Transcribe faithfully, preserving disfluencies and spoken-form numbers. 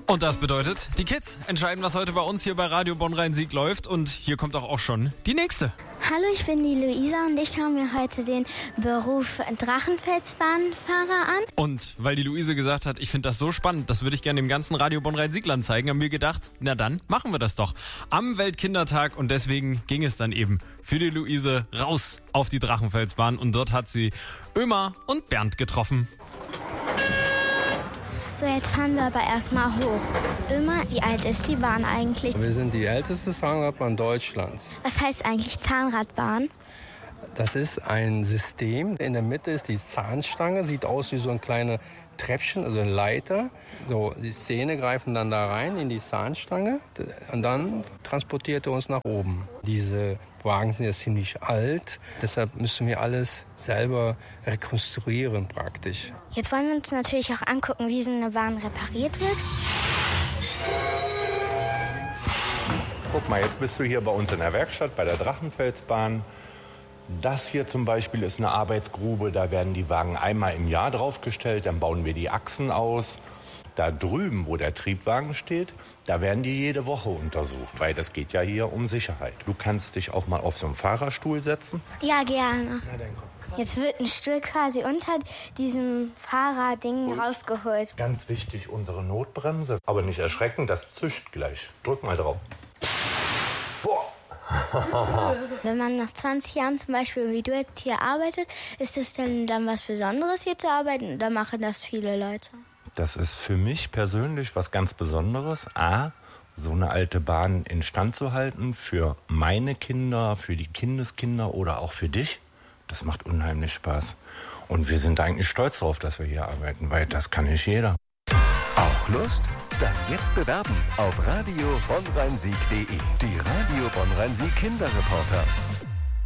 Und das bedeutet, die Kids entscheiden, was heute bei uns hier bei Radio Bonn-Rhein-Sieg läuft. Und hier kommt auch, auch schon die nächste. Hallo, ich bin die Luisa und ich schaue mir heute den Beruf Drachenfelsbahnfahrer an. Und weil die Luise gesagt hat, ich finde das so spannend, das würde ich gerne dem ganzen Radio Bonn-Rhein-Siegland zeigen, haben wir gedacht, na dann machen wir das doch. Am Weltkindertag, und deswegen ging es dann eben für die Luise raus auf die Drachenfelsbahn. Und dort hat sie Ömer und Bernd getroffen. So, jetzt fahren wir aber erstmal hoch. Ömer, wie alt ist die Bahn eigentlich? Wir sind die älteste Zahnradbahn Deutschlands. Was heißt eigentlich Zahnradbahn? Das ist ein System. In der Mitte ist die Zahnstange, sieht aus wie so ein kleines Treppchen, also eine Leiter. So, die Zähne greifen dann da rein in die Zahnstange und dann transportiert er uns nach oben. Diese Wagen sind ja ziemlich alt, deshalb müssen wir alles selber rekonstruieren praktisch. Jetzt wollen wir uns natürlich auch angucken, wie so eine Bahn repariert wird. Guck mal, jetzt bist du hier bei uns in der Werkstatt bei der Drachenfelsbahn. Das hier zum Beispiel ist eine Arbeitsgrube, da werden die Wagen einmal im Jahr draufgestellt, dann bauen wir die Achsen aus. Da drüben, wo der Triebwagen steht, da werden die jede Woche untersucht, weil das geht ja hier um Sicherheit. Du kannst dich auch mal auf so einen Fahrerstuhl setzen. Ja, gerne. Jetzt wird ein Stuhl quasi unter diesem Fahrerding rausgeholt. Ganz wichtig, unsere Notbremse. Aber nicht erschrecken, das zischt gleich. Drück mal drauf. Boah. Wenn man nach zwanzig Jahren zum Beispiel wie du jetzt hier arbeitet, ist es denn dann was Besonderes hier zu arbeiten oder machen das viele Leute? Das ist für mich persönlich was ganz Besonderes. A, so eine alte Bahn instand zu halten für meine Kinder, für die Kindeskinder oder auch für dich. Das macht unheimlich Spaß. Und wir sind eigentlich stolz darauf, dass wir hier arbeiten, weil das kann nicht jeder. Auch Lust? Dann jetzt bewerben auf radio bonn rhein sieg punkt de. Die Radio Bonn-Rhein-Sieg Kinderreporter.